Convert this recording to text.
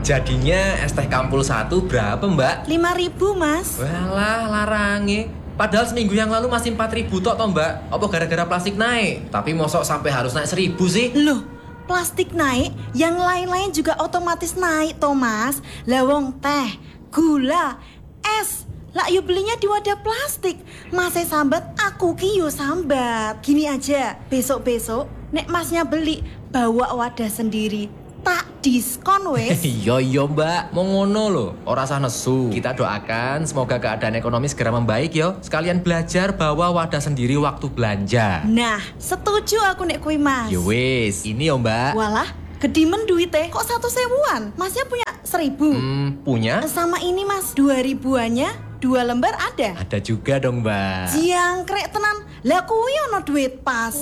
Jadinya es teh Kampul 1 berapa, Mbak? 5.000, Mas. Walah, larange. Padahal seminggu yang lalu masih 4.000 tok toh, Mbak. Apa gara-gara plastik naik? Tapi mosok sampai harus naik 1.000 sih? Loh, plastik naik, yang lain-lain juga otomatis naik toh, Mas. Lawong teh, gula, es. Lah yuk belinya di wadah plastik. Masnya sambat, aku ki yo sambat. Gini aja, besok-besok nek Masnya beli, bawa wadah sendiri. Tak diskon wes. Iya Mbak, mau ngono loh, ora sah nesu. Kita doakan semoga keadaan ekonomi segera membaik yo. Sekalian belajar bawa wadah sendiri waktu belanja. Nah, setuju aku nek kuwi, Mas. Ya wis, ini yo Mbak. Walah, gedimen duitnya kok 1.000-an. Masnya punya 1.000? Punya? Sama ini Mas, 2.000-annya 2 lembar ada? Ada juga dong Mbak. Jangkrik tenan. Lah kuwi ono duit pas.